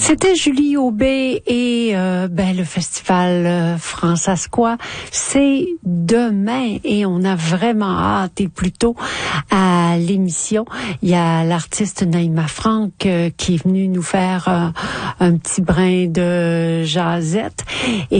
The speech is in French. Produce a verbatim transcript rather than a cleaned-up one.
C'était Julie Aubé et euh, ben le festival euh, Francescois, c'est demain et on a vraiment hâte. Et plutôt à l'émission, il y a l'artiste Naïma Franck euh, qui est venue nous faire euh, un petit brin de jazette et